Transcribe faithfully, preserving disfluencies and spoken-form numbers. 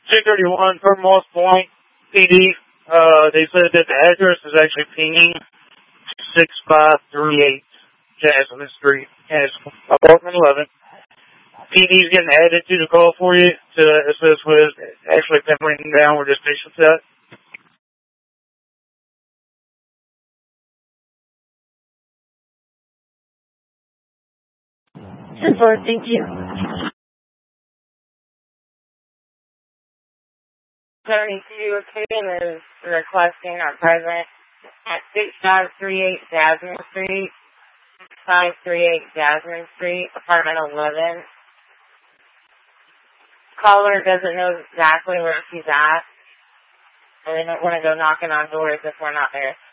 two thirty-one for Moss Point P D. Uh, they said that the address is actually pinging six five three eight Jasmine Street, and it's apartment eleven. P D's getting added to the call for you to assist with actually pinpointing down where this patient's at. Super, thank you. seventy-two Kim is requesting our present at six five three eight Jasmine Street, six five three eight Jasmine Street, apartment eleven. Caller doesn't know exactly where she's at, and they don't want to go knocking on doors if we're not there.